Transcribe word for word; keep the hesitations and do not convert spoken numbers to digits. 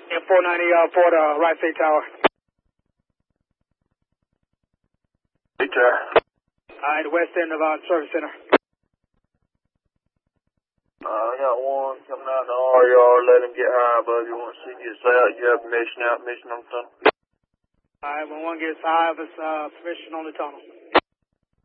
Yeah, four ninety uh, for the right state tower. Hey, tower. Alright, west end of our service center. Uh, I got one coming out in the R yard. Let him get high above you. Once he gets out, you have permission out, permission on the tunnel. Alright, when one gets high, of us uh, permission on the tunnel.